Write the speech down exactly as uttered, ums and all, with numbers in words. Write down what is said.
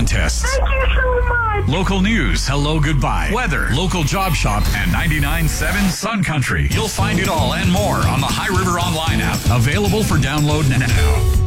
contests. Thank you so much. Local news, hello, goodbye, weather, local job shop, and ninety-nine point seven Sun Country. You'll find it all and more on the High River Online app. Available for download now.